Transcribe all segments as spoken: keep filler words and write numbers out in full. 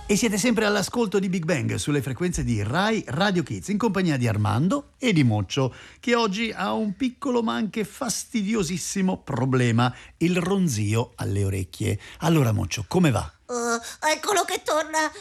E siete sempre all'ascolto di Big Bang sulle frequenze di Rai Radio Kids in compagnia di Armando e di Moccio, che oggi ha un piccolo ma anche fastidiosissimo problema, il ronzio alle orecchie. Allora Moccio, come va? Uh, eccolo che torna.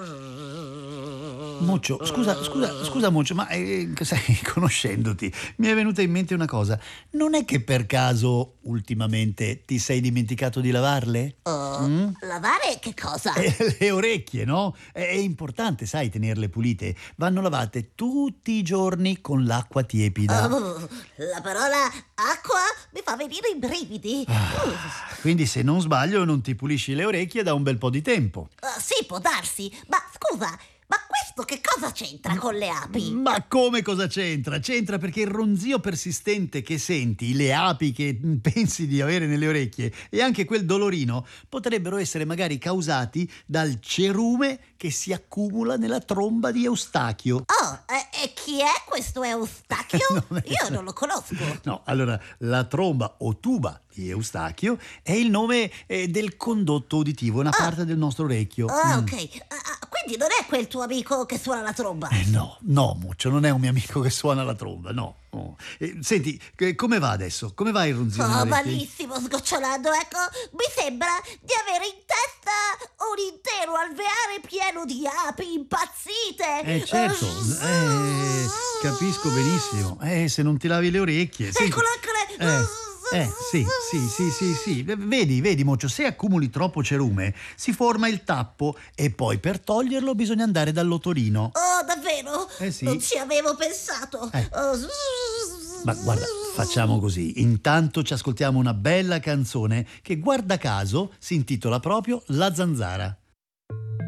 Moccio, scusa, scusa, scusa Moccio, ma eh, sai, conoscendoti, mi è venuta in mente una cosa. Non è che per caso ultimamente ti sei dimenticato di lavarle? Uh, Mm? Lavare che cosa? Eh, le orecchie, no? È, è importante, sai, tenerle pulite. Vanno lavate tutti i giorni con l'acqua tiepida. Uh, la parola acqua mi fa venire i brividi. Ah, quindi se non sbaglio non ti pulisci le orecchie da un bel po' di tempo. Uh, sì, può darsi, ma scusa, ma questo che cosa c'entra con le api? Ma come cosa c'entra? C'entra perché il ronzio persistente che senti, le api che pensi di avere nelle orecchie e anche quel dolorino potrebbero essere magari causati dal cerume che si accumula nella tromba di Eustachio. Oh, e, e chi è questo Eustachio? Non è- Io non lo conosco. No, allora la tromba o tuba di Eustachio è il nome eh, del condotto uditivo, una Ah. parte del nostro orecchio. Ah, Mm. ok. Ah, ah, quindi non è quel tuo amico che suona la tromba? Eh, no, no, Muccio, non è un mio amico che suona la tromba, no. no. Eh, senti, che- come va adesso? Come va il ronzio nelle Oh, orecchie? malissimo, sgocciolando, ecco, mi sembra di avere in testa un intero alveare pieno di api impazzite. Eh certo, eh, capisco benissimo. Eh, se non ti lavi le orecchie. Senti, Eccolo, eccolo. Eh, eh, sì, sì, sì, sì, sì. Vedi, vedi, Moccio, se accumuli troppo cerume si forma il tappo e poi per toglierlo bisogna andare dall'otorino. Oh, davvero? Eh, sì. Non ci avevo pensato. Eh. Oh, Ma guarda, facciamo così. Intanto ci ascoltiamo una bella canzone che, guarda caso, si intitola proprio La Zanzara.